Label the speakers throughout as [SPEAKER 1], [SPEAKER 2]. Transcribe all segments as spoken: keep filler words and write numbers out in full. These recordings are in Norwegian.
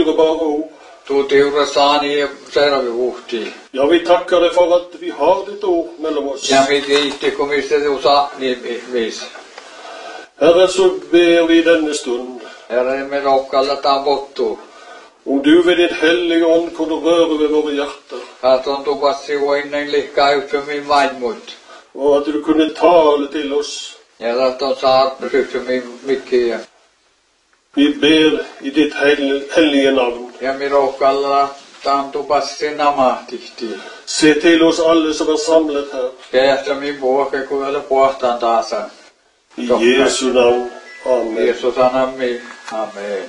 [SPEAKER 1] dyrebare ord.
[SPEAKER 2] Tuutiura saani servivuhti.
[SPEAKER 1] Ja, vi tackar dig för att vi har ditt ord mellan oss.
[SPEAKER 2] Ja mi kiitti komiste usa vis.
[SPEAKER 1] Herre, så ber vi denne stund.
[SPEAKER 2] Herre, me rohkalletaan pottu.
[SPEAKER 1] Om du ved din helige ånd kunne røre ved våre hjerter.
[SPEAKER 2] Att on tupassi voinen lihka yksumi vaimut.
[SPEAKER 1] Og at du kunne tale til oss.
[SPEAKER 2] Ja att on saat yksumi mikkiä.
[SPEAKER 1] Vi ber i ditt hel helige navn.
[SPEAKER 2] Ja mi rohkalletaan tupassi namahtihti.
[SPEAKER 1] Se til oss alle som er samlet her.
[SPEAKER 2] Kähtä mi vuoke kuule puhtaan taasan.
[SPEAKER 1] I Jesu navn. Amen.
[SPEAKER 2] Jesus anammi. Amen.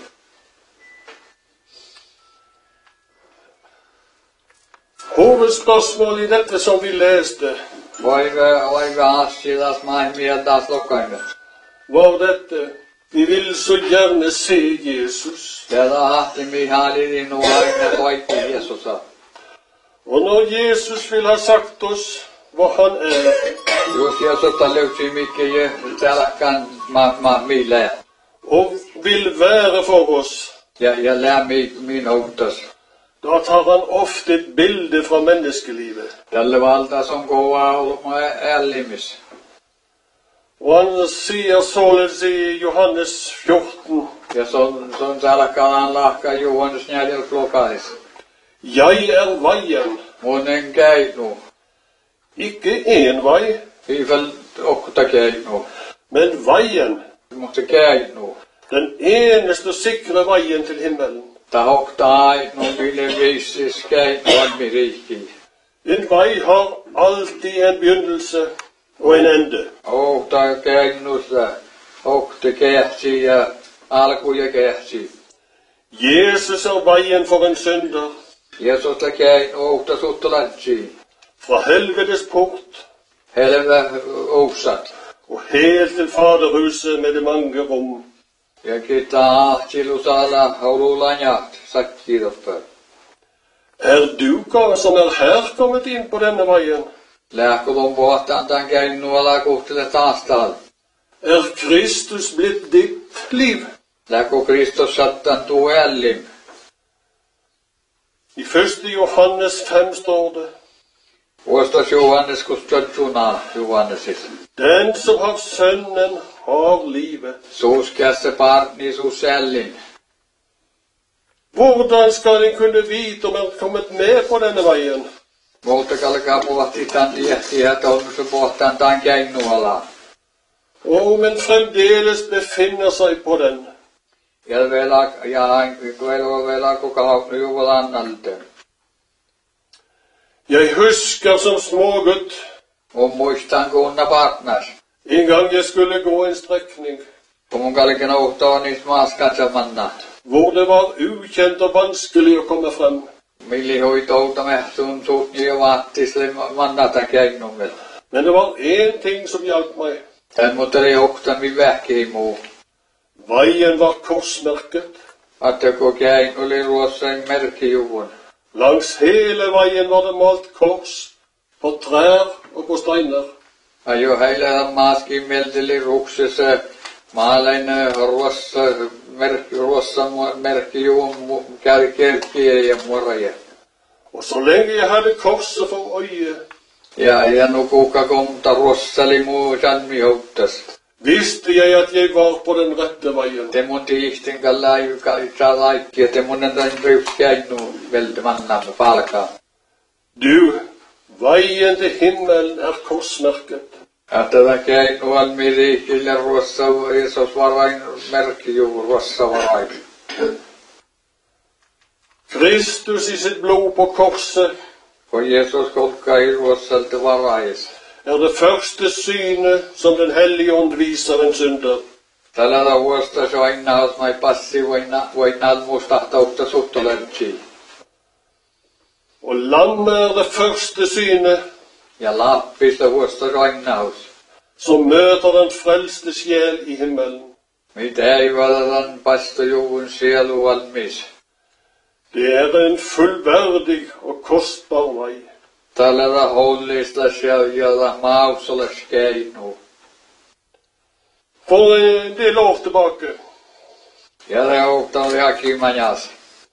[SPEAKER 1] Hovedspørsmål i dette som vi leste,
[SPEAKER 2] Voive, voive assilas maimia taas lokainen.
[SPEAKER 1] var dette: vi vil så gjerne se Jesus.
[SPEAKER 2] Täällä ahti mihalili nuainen poikki Jeesusa.
[SPEAKER 1] Og når Jesus vil ha sagt oss hva han er,
[SPEAKER 2] Jos Jeesusta löysi mikki täällä kan ma ma mille.
[SPEAKER 1] og vil være for oss,
[SPEAKER 2] Ja ja lämmi min outas.
[SPEAKER 1] da tar han ofte et bilde fra menneskelivet.
[SPEAKER 2] Tälle valta som kova olma ällimis.
[SPEAKER 1] Og han sier således i Johannes fjorten:
[SPEAKER 2] Ja son son täällä kalan lahka Johannes neljäs lokais.
[SPEAKER 1] Jeg er veien,
[SPEAKER 2] Monen käinu.
[SPEAKER 1] ikke en vei,
[SPEAKER 2] Ivel okta käinu.
[SPEAKER 1] men veien,
[SPEAKER 2] Mutta käinu.
[SPEAKER 1] den eneste sikre veien til himmelen.
[SPEAKER 2] Tahoktai no ville viisis käinu almi riikki.
[SPEAKER 1] En vei har alltid en begynnelse og en ende.
[SPEAKER 2] Ohta käinnussa. Okta kähtsi ja alku ja kähtsi.
[SPEAKER 1] Jesus er veien for en synder,
[SPEAKER 2] Jeesus la käin ohta suttolantsi.
[SPEAKER 1] fra helvetes port
[SPEAKER 2] Helve ousat.
[SPEAKER 1] og helt til faderhuset med de mange rom.
[SPEAKER 2] Ja kita ahtilusala haululanyat sakkidoppa.
[SPEAKER 1] Er du hva som er her kommet inn på denne veien?
[SPEAKER 2] Lääkulun pohtaan tämän käinnuala kuhtele taastal.
[SPEAKER 1] Er Kristus blitt ditt liv?
[SPEAKER 2] Lääku Kristus sattan tuu ällim.
[SPEAKER 1] I første Johannes fem står det:
[SPEAKER 2] Vuostos Johannes kustotsuna Johannesis.
[SPEAKER 1] den som har sønnen har livet.
[SPEAKER 2] Suuskässä parni suus ällim.
[SPEAKER 1] Hvordan skal en kunne vite om en er kommet med på denne veien?
[SPEAKER 2] Multa kalkaa pohti tän tiehtiä, että on se pohtaan tämän käinnuala.
[SPEAKER 1] Og om en fremdeles befinner seg på den.
[SPEAKER 2] Ja vielä, ja vielä, vielä kuka juvalannalta.
[SPEAKER 1] Jeg husker som smågutt,
[SPEAKER 2] On muistan kunna partners.
[SPEAKER 1] en gang jeg skulle gå en strekning,
[SPEAKER 2] Kun mun kalkin outoa niistä maaskansa mannat.
[SPEAKER 1] hvor det var ukjent og vanskelig å komme frem.
[SPEAKER 2] Milli hoitouta me sun suut ja vaattisle mannata käinnumel.
[SPEAKER 1] Men det var én ting som hjalp meg.
[SPEAKER 2] Tän mutta ei okta mi vähki muu.
[SPEAKER 1] Veien var korsmerket.
[SPEAKER 2] Että kun käin oli ruossain merkijuvun.
[SPEAKER 1] Langs hele veien var det malt kors, på trær og på steiner.
[SPEAKER 2] Ajo heillä maaskin melteli ruksessa maalain ruossa merkki ruossa merkijuvun kärkiä ja muoraja.
[SPEAKER 1] Og så lenge jeg hadde korset for øye,
[SPEAKER 2] Ja ja nukuka komta ruossali muu salmi houtast.
[SPEAKER 1] visste jeg at jeg var på den rette veien.
[SPEAKER 2] Te mun tiihtin kalla joka itse laikki ja te mun entäin ryhs käinnu veltä mannamme palkaa.
[SPEAKER 1] Du, veien til himmelen er korsmerket.
[SPEAKER 2] Että tämä käinnu almi riikille ruossa Jeesus varain merkkijuvu ruossa varain.
[SPEAKER 1] Kristus i sitt blod på korset
[SPEAKER 2] Kun Jeesus kolkkaa i ruossalta varais.
[SPEAKER 1] er det første synet som den hellige ånd viser en synder.
[SPEAKER 2] Tällä vuosta se aina os mai passi voina voina almustahtautta suttolentsi.
[SPEAKER 1] Og lammet er det første synet
[SPEAKER 2] Ja Lappista vuosta se aina os.
[SPEAKER 1] som møter den frelste sjel i himmelen.
[SPEAKER 2] Mitä ei valadan pastojuvun sielu valmis.
[SPEAKER 1] Det er en fullverdig og kostbar vei.
[SPEAKER 2] Tällä hollista ja mausolas käinu.
[SPEAKER 1] For en del år tilbake
[SPEAKER 2] Ja det åkta oli hakimajas.